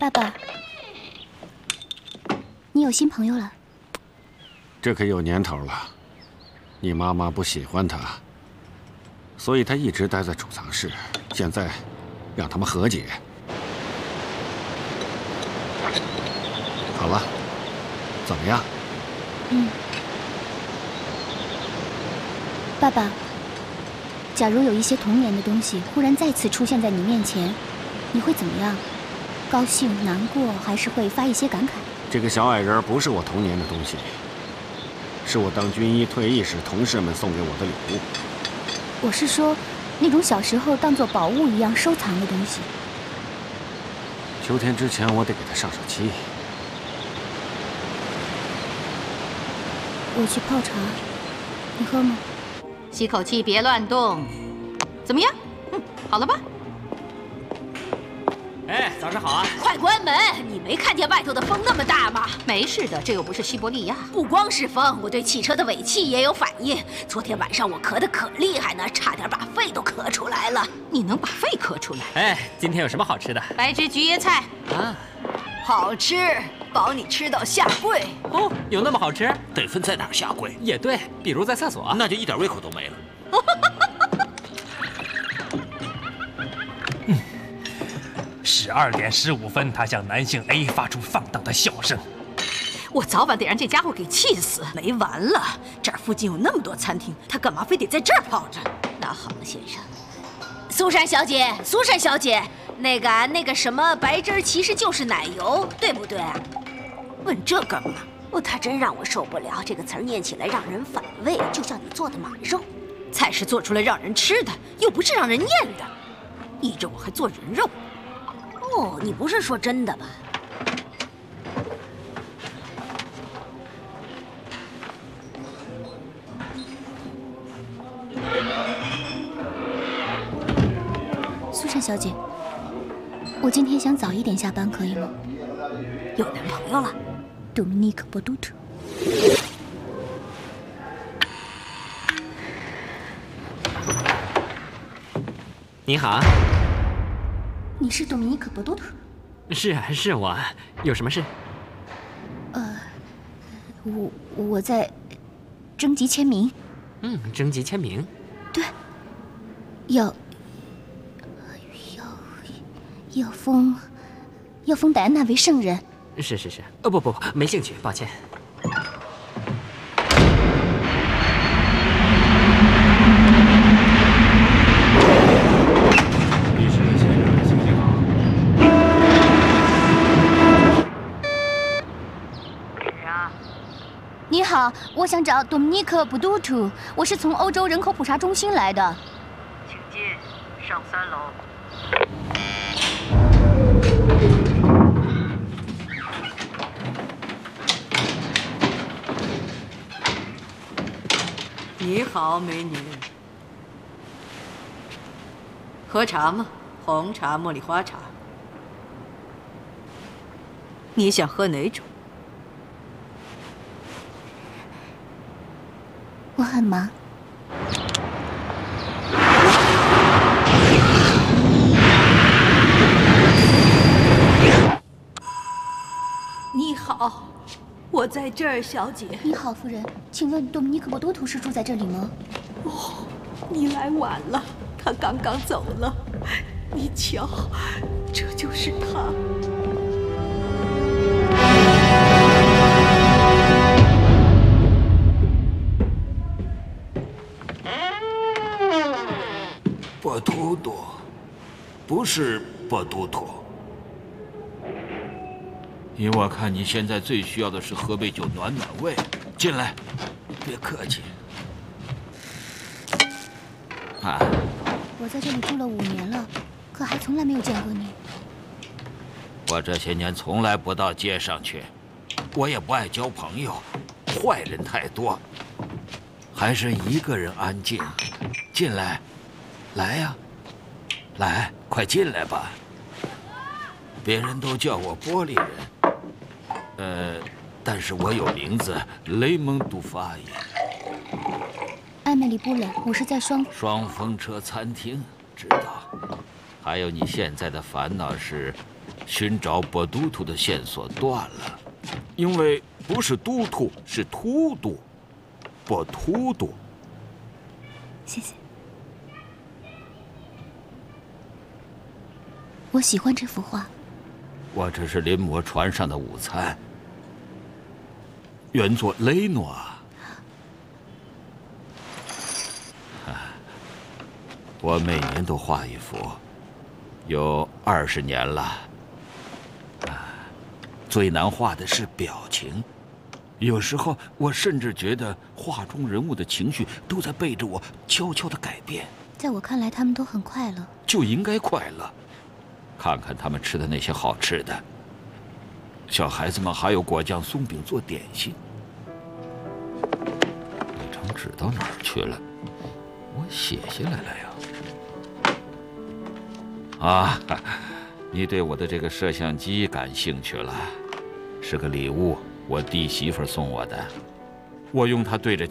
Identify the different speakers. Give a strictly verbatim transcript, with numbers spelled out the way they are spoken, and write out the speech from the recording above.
Speaker 1: 爸爸，你有新朋友了？
Speaker 2: 这可有年头了。你妈妈不喜欢他，所以他一直待在储藏室。现在，让他们和解。好了，怎么样？
Speaker 1: 嗯。爸爸，假如有一些童年的东西忽然再次出现在你面前，你会怎么样？高兴、难过，还是会发一些感慨？
Speaker 2: 这个小矮人不是我童年的东西，是我当军医退役时同事们送给我的礼物。
Speaker 1: 我是说，那种小时候当作宝物一样收藏的东西。
Speaker 2: 秋天之前，我得给它上上漆。
Speaker 1: 我去泡茶，你喝吗？
Speaker 3: 吸口气，别乱动。怎么样？嗯，好了吧？
Speaker 4: 哎，早上好啊！
Speaker 5: 快关门！你没看见外头的风那么大吗？
Speaker 3: 没事的，这又不是西伯利亚。
Speaker 5: 不光是风，我对汽车的尾气也有反应。昨天晚上我咳得可厉害呢，差点把肺都咳出来了。
Speaker 3: 你能把肺咳出来？
Speaker 4: 哎，今天有什么好吃的？
Speaker 3: 白汁菊叶菜
Speaker 4: 啊，
Speaker 5: 好吃，保你吃到下跪。
Speaker 4: 哦，有那么好吃？
Speaker 6: 得分在哪儿下跪。
Speaker 4: 也对，比如在厕所，
Speaker 6: 那就一点胃口都没了。
Speaker 7: 十二点十五分，他向男性 A 发出放荡的笑声。
Speaker 5: 我早晚得让这家伙给气死！没完了，这儿附近有那么多餐厅，他干嘛非得在这儿泡着？那好了，先生。苏珊小姐，苏珊小姐，那个那个什么白汁其实就是奶油，对不对？问这干嘛？哦，他真让我受不了，这个词儿念起来让人反胃，就像你做的马肉。菜是做出来让人吃的，又不是让人念的。依着我还做人肉。哦，你不是说真的吧？
Speaker 1: 苏珊小姐，我今天想早一点下班，可以吗？
Speaker 5: 有男朋友了
Speaker 1: ？Dominique Baudouin。
Speaker 4: 你好。
Speaker 1: 你是多米尼克·博多特？
Speaker 4: 是啊，是我。有什么事？
Speaker 1: 呃，我我在征集签名。
Speaker 4: 嗯，征集签名。
Speaker 1: 对，要要要封要封戴安娜为圣人。
Speaker 4: 是是是。哦不不不，没兴趣，抱歉。
Speaker 1: 你好，我想找多米尼克·布杜图，我是从欧洲人口普查中心来的。
Speaker 8: 请进，上三楼。
Speaker 5: 你好，美女。喝茶吗？红茶、茉莉花茶。你想喝哪种？
Speaker 1: 我很忙。
Speaker 5: 你好，我在这儿，小姐。
Speaker 1: 你好，夫人，请问多米尼克·博多图是住在这里吗？
Speaker 5: 哦，你来晚了，他刚刚走了。你瞧，这就是他。
Speaker 6: 博图图，不是博图图。依我看，你现在最需要的是喝杯酒暖暖胃。进来，别客气。啊，
Speaker 1: 我在这里住了五年了，可还从来没有见过你。
Speaker 6: 我这些年从来不到街上去，我也不爱交朋友，坏人太多，还是一个人安静。进来。来呀，来，快进来吧。别人都叫我玻璃人，呃，但是我有名字雷蒙杜法伊。
Speaker 1: 艾米丽·布伦，我是在双
Speaker 6: 双风车餐厅，知道。 还有你现在的烦恼是，寻找博都督的线索断了，因为不是都督，是突督，博突督。
Speaker 1: 谢谢。我喜欢这幅画。
Speaker 6: 我这是临摹船上的午餐，原作雷诺。啊，我每年都画一幅，有二十年了。啊，最难画的是表情，有时候我甚至觉得画中人物的情绪都在背着我悄悄地改变。
Speaker 1: 在我看来，他们都很快乐，
Speaker 6: 就应该快乐。看看他们吃的那些好吃的，小孩子们还有果酱松饼做点心。那张纸到哪儿去了？我写下来了呀。啊，你对我的这个摄像机感兴趣了？是个礼物，我弟媳妇送我的。我用它对着